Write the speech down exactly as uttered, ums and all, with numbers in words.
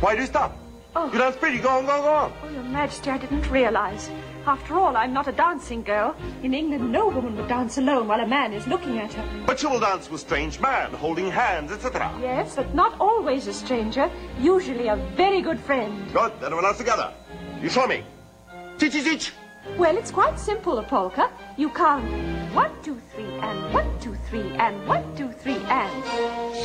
Why do you stop? Oh. You dance pretty. Go on, go on, go on. Oh, Your Majesty, I didn't realize. After all, I'm not a dancing girl. In England, no woman would dance alone while a man is looking at her. But you will dance with strange man, holding hands, et cetera. Yes, but not always a stranger. Usually a very good friend. Good. Everyone else together. You show me. Chich-chich-chich. Well, it's quite simple, a polka. You count one, two, three, and one, two, three, and one, two, three, and...